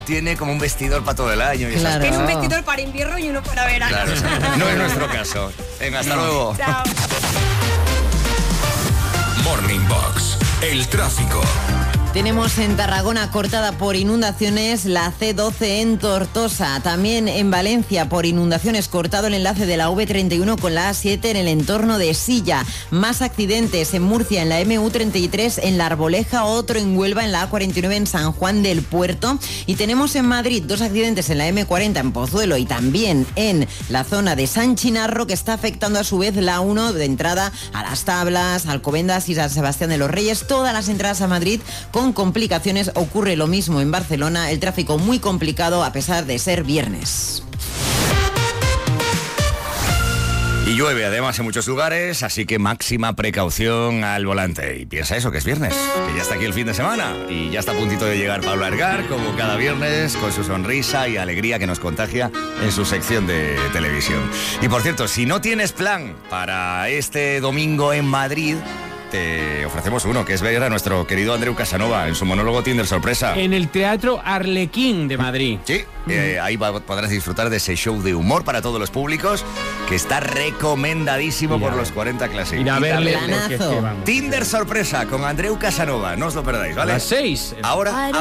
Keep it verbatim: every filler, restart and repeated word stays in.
tiene como un vestidor para todo el año. Y Claro. Tiene un vestidor para invierno y uno para verano. Claro, no es nuestro caso. Venga, hasta No. luego. Chao. Morning Box, el tráfico. Tenemos en Tarragona cortada por inundaciones la ce doce en Tortosa. También en Valencia por inundaciones cortado el enlace de la ave treinta y uno con la a siete en el entorno de Silla. Más accidentes en Murcia en la eme u treinta y tres en La Arboleja, otro en Huelva en la a cuarenta y nueve en San Juan del Puerto. Y tenemos en Madrid dos accidentes en la eme cuarenta en Pozuelo y también en la zona de San Chinarro, que está afectando a su vez la uno de entrada a Las Tablas, Alcobendas y San Sebastián de los Reyes. Todas las entradas a Madrid con Con complicaciones. Ocurre lo mismo en Barcelona, el tráfico muy complicado a pesar de ser viernes. Y llueve además en muchos lugares, así que máxima precaución al volante. Y piensa eso, que es viernes, que ya está aquí el fin de semana. Y ya está a puntito de llegar Pablo Argar, como cada viernes, con su sonrisa y alegría que nos contagia en su sección de televisión. Y por cierto, si no tienes plan para este domingo en Madrid, te ofrecemos uno, que es ver a nuestro querido Andreu Casanova en su monólogo Tinder Sorpresa. En el Teatro Arlequín de Madrid. Sí, eh, ahí va- podrás disfrutar de ese show de humor para todos los públicos, que está recomendadísimo Ir a por ver. los cuarenta Classic. Ir a verle Planazo. porque es que vamos. Tinder Sorpresa con Andreu Casanova, no os lo perdáis, A ¿vale? las seis. Ahora